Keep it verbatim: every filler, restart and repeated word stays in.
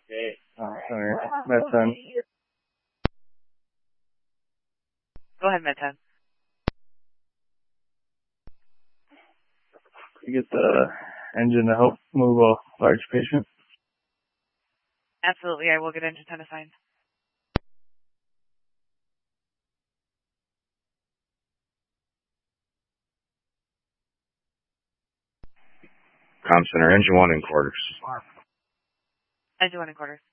Oh, sorry. Med ten. Go ahead, Med ten. You get the engine to help move a large patient? Absolutely, I will get engine ten assigned. Com Center, engine one in quarters. Engine one in quarters.